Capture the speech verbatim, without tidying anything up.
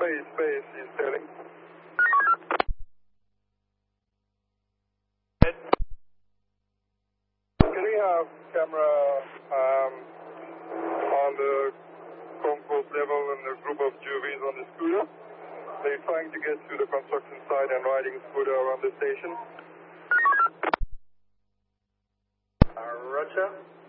Space, space, he's telling. Can we have camera um, on the concourse level and a group of Juvies on the scooter? They're trying to get to the construction site and riding a scooter around the station. Uh, Roger.